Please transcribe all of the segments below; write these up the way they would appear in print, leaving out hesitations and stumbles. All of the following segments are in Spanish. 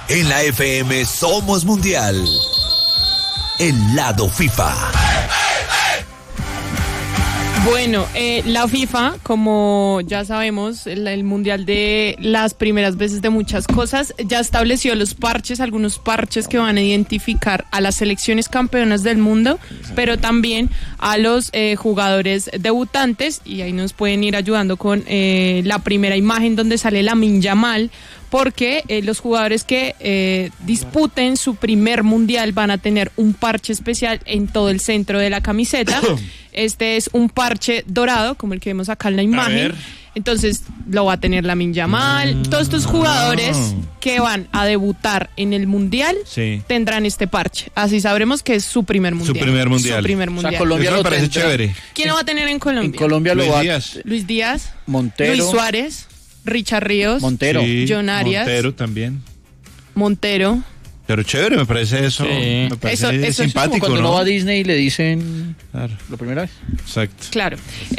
En la FM somos mundial. El lado FIFA. Bueno, la FIFA, como ya sabemos, el mundial de las primeras veces de muchas cosas, ya estableció los parches, algunos parches que van a identificar a las selecciones campeonas del mundo, pero también a los jugadores debutantes, y ahí nos pueden ir ayudando con la primera imagen donde sale Lamine Yamal, porque los jugadores que disputen su primer mundial van a tener un parche especial en todo el centro de la camiseta. Este es un parche dorado, como el que vemos acá en la imagen. Entonces lo va a tener Lamine Yamal. Todos estos jugadores que van a debutar en el mundial tendrán este parche. Así sabremos que es su primer mundial. Su primer mundial. O sea, Colombia Eso me parece chévere. ¿Quién lo va a tener en Colombia? En Colombia lo va Luis Díaz, Montero, Luis Suárez, Richard Ríos, Montero, John Arias, Montero también. Montero. Pero chévere, me parece eso. Me parece eso simpático, es como cuando ¿no? uno va a Disney y le dicen Claro. la primera vez. Exacto. Claro.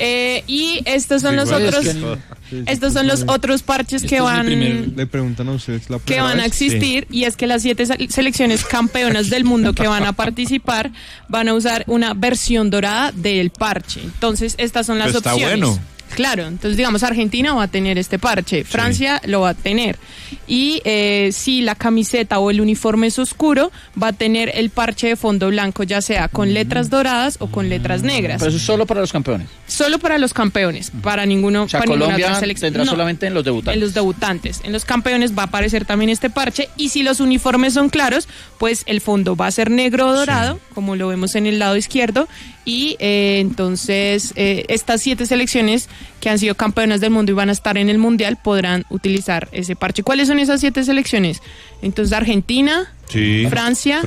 Y estos son los otros. Estos son los otros parches que van. Le preguntan a ustedes la que van a existir, y es que las 7 selecciones campeonas del mundo que van a participar van a usar una versión dorada del parche. Entonces, estas son las opciones. Está bueno. Claro, entonces digamos Argentina va a tener este parche, Francia lo va a tener, y si la camiseta o el uniforme es oscuro, va a tener el parche de fondo blanco, ya sea con letras doradas o con letras negras. Pero eso es solo para los campeones. Solo para los campeones, para ninguno. O sea, para Colombia ninguna otra selección. tendrá No, solamente en los debutantes. en los debutantes. En los campeones va a aparecer también este parche, y si los uniformes son claros, pues el fondo va a ser negro o dorado, como lo vemos en el lado izquierdo, y entonces estas 7 selecciones que han sido campeonas del mundo y van a estar en el mundial podrán utilizar ese parche. ¿Cuáles son esas 7 selecciones? Entonces Argentina, Francia.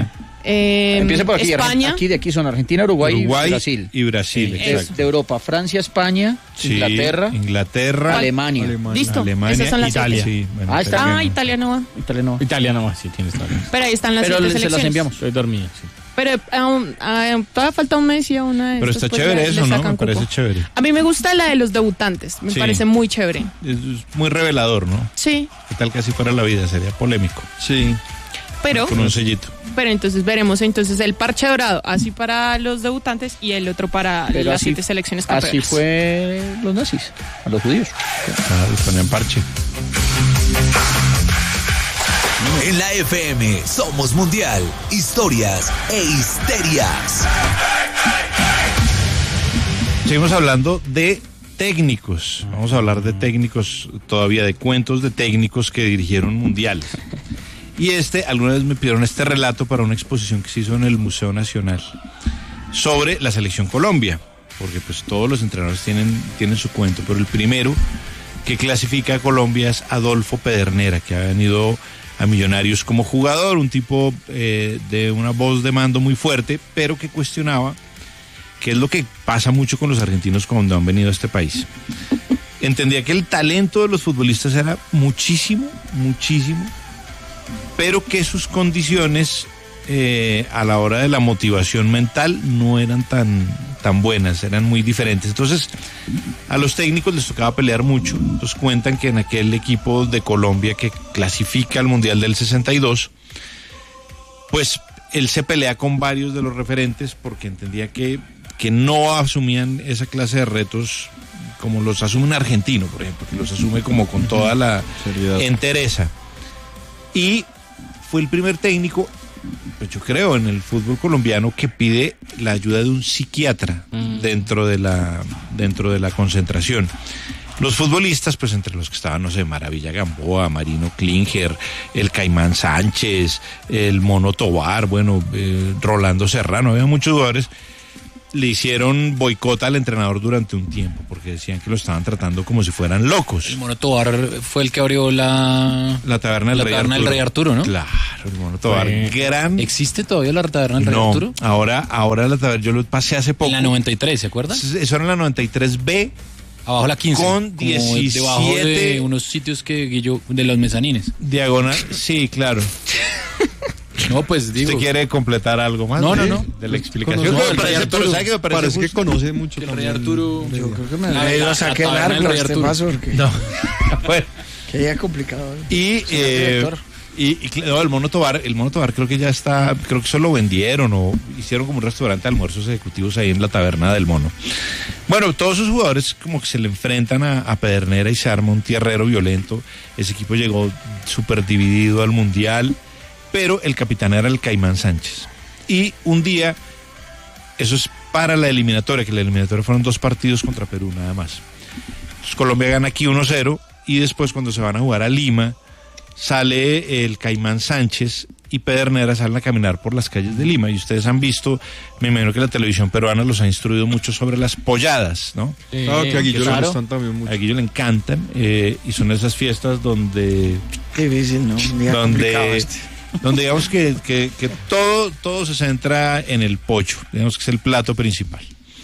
Empieza por aquí, España. De aquí son Argentina, Uruguay y Brasil. Y Brasil, exacto. De Europa, Francia, España, Inglaterra, Alemania. Listo, Alemania, esas son las Italia. 7. Sí, bueno, Italia no va. Italia no. Sí, tienes razón. Pero ahí están las 7 Pero selecciones. se las enviamos. Estoy dormido, sí. Pero todavía falta un mes y a una de Pero estas, está pues, chévere le eso, ¿no? sacan Me parece cupo. chévere. A mí me gusta la de los debutantes, me parece muy chévere. Es muy revelador, ¿no? Sí. ¿Qué tal que así fuera la vida? Sería polémico. Sí. Pero Con un sellito. entonces veremos el parche dorado, así para los debutantes y el otro para las 7 selecciones campeonas. Así fue los nazis, a los judíos. Les ponían parche. En la FM somos mundial. Historias e histerias. Seguimos hablando de técnicos. Vamos a hablar de técnicos, todavía de cuentos de técnicos que dirigieron mundiales. Y alguna vez me pidieron este relato para una exposición que se hizo en el Museo Nacional sobre la selección Colombia, porque pues todos los entrenadores tienen su cuento, pero el primero que clasifica a Colombia es Adolfo Pedernera, que ha venido a Millonarios como jugador, un tipo de una voz de mando muy fuerte, pero que cuestionaba qué es lo que pasa mucho con los argentinos cuando han venido a este país. Entendía que el talento de los futbolistas era muchísimo, pero que sus condiciones a la hora de la motivación mental no eran tan buenas, eran muy diferentes. Entonces, a los técnicos les tocaba pelear mucho. Nos cuentan que en aquel equipo de Colombia que clasifica al Mundial del 62, pues él se pelea con varios de los referentes porque entendía que no asumían esa clase de retos como los asume un argentino, por ejemplo, que los asume como con toda la entereza. Y fue el primer técnico, pues yo creo, en el fútbol colombiano que pide la ayuda de un psiquiatra dentro de la concentración. Los futbolistas, pues entre los que estaban, no sé, Maravilla Gamboa, Marino Klinger, el Caimán Sánchez, el Mono Tobar, Rolando Serrano, había muchos jugadores, le hicieron boicot al entrenador durante un tiempo, porque decían que lo estaban tratando como si fueran locos. El Mono Tobar fue el que abrió la taberna del Rey Arturo, ¿no? Claro, el Mono Tobar, gran... ¿Existe todavía la taberna del Rey Arturo? Ahora la taberna, yo lo pasé hace poco. En la 93, ¿se acuerda? Eso era en la 93B. Abajo la 15. Con 17. Debajo de unos sitios de los mezanines. Diagonal, sí, claro. No, pues digo. ¿Usted quiere completar algo más? No. De la explicación. Parece que conoce mucho. El Rey Arturo. Yo creo que me ha ido a saquear largo este paso porque. No. Bueno. Que ya complicado. Y No, el Mono Tobar creo que ya está, creo que eso lo vendieron o hicieron como un restaurante de almuerzos ejecutivos ahí en la taberna del Mono. Bueno, todos esos jugadores como que se le enfrentan a Pedernera y se arma un tierrero violento. Ese equipo llegó súper dividido al Mundial, pero el capitán era el Caimán Sánchez. Y un día, eso es para la eliminatoria, que la eliminatoria fueron 2 partidos contra Perú nada más. Entonces Colombia gana aquí 1-0 y después cuando se van a jugar a Lima, sale el Caimán Sánchez y Pedernera salen a caminar por las calles de Lima. Y ustedes han visto, me imagino que la televisión peruana los ha instruido mucho sobre las polladas, ¿no? Claro, que a Guillo le gustan también mucho. A Guillo le encantan, y son esas fiestas donde... Qué difícil, ¿no? Donde digamos que todo se centra en el pollo, digamos que es el plato principal.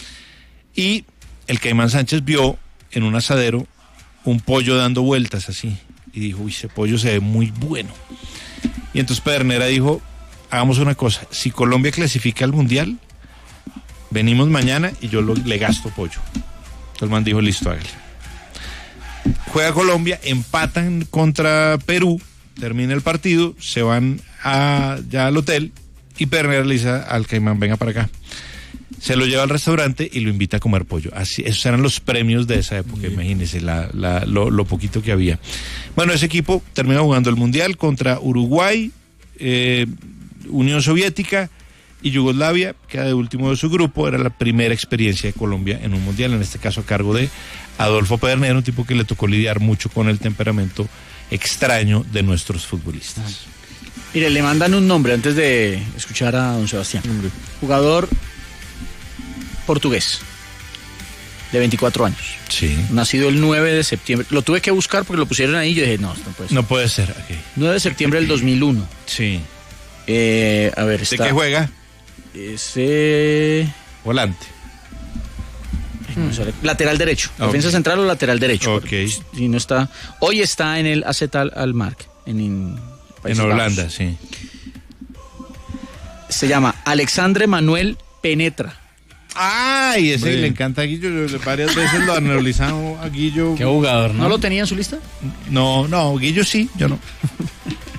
Y el Caimán Sánchez vio en un asadero un pollo dando vueltas así. Y dijo, uy, ese pollo se ve muy bueno. Y entonces Pedernera dijo, hagamos una cosa, si Colombia clasifica al Mundial, venimos mañana y yo le gasto pollo. Entonces el man dijo, listo, hágale. Juega Colombia, empatan contra Perú, termina el partido, se van ya al hotel y Pedernera le dice al Caimán, venga para acá. Se lo lleva al restaurante y lo invita a comer pollo. Así, esos eran los premios de esa época, imagínense lo poquito que había. Bueno, ese equipo termina jugando el Mundial contra Uruguay, Unión Soviética y Yugoslavia, queda de último de su grupo. Era la primera experiencia de Colombia en un Mundial, en este caso a cargo de Adolfo Pedernera, un tipo que le tocó lidiar mucho con el temperamento extraño de nuestros futbolistas. Mire, le mandan un nombre antes de escuchar a don Sebastián. Jugador portugués, de 24 años. Sí. Nacido el 9 de septiembre. Lo tuve que buscar porque lo pusieron ahí y yo dije, no puede ser. No puede ser. Okay. 9 de septiembre del 2001. Sí. A ver, ¿de qué juega? Volante. Lateral derecho. Okay. Defensa central o lateral derecho. Ok. Si no está. Hoy está en el AZ Alkmaar, en Holanda, Bajos. sí. Se llama Alexandre Manuel Penetra. Ay, ese le encanta a Guillo. Varias veces lo analizamos a Guillo. Qué jugador, ¿no? ¿No lo tenía en su lista? No, Guillo sí, yo no.